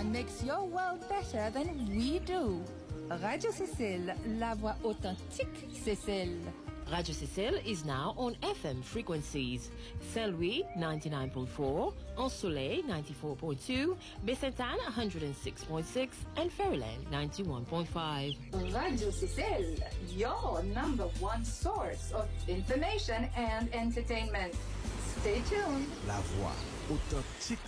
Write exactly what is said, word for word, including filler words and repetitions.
makes your world better than we do. Radio Cécile, la voix authentique Cécile. Radio Cécile is now on F M frequencies. Saint-Louis ninety-nine point four, Ensoleil ninety-four point two, Baie-Sainte-Anne one hundred six point six, and Fairyland ninety-one point five. Radio Cécile, your number one source of information and entertainment. Stay tuned. La voix authentique